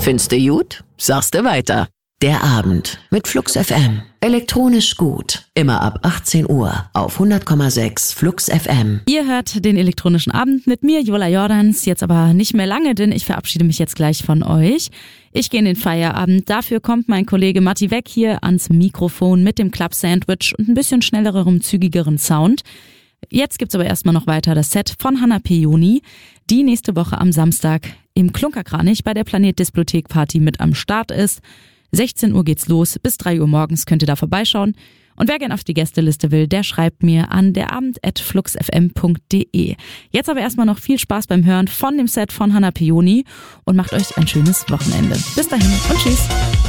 Findste gut? Sagste weiter. Der Abend mit Flux FM. Elektronisch gut. Immer ab 18 Uhr auf 100,6 Flux FM. Ihr hört den elektronischen Abend mit mir, Jola Jordans. Jetzt aber nicht mehr lange, denn ich verabschiede mich jetzt gleich von euch. Ich gehe in den Feierabend. Dafür kommt mein Kollege Matti Weck hier ans Mikrofon mit dem Club Sandwich und ein bisschen schnellerem, zügigeren Sound. Jetzt gibt's aber erstmal noch weiter das Set von Hanna Peony, die nächste Woche am Samstag im Klunkerkranich bei der Planet Displothek Party mit am Start ist. 16 Uhr geht's los, bis 3 Uhr morgens könnt ihr da vorbeischauen. Und wer gern auf die Gästeliste will, der schreibt mir an derabend@fluxfm.de. Jetzt aber erstmal noch viel Spaß beim Hören von dem Set von Hanna Peony und macht euch ein schönes Wochenende. Bis dahin und tschüss.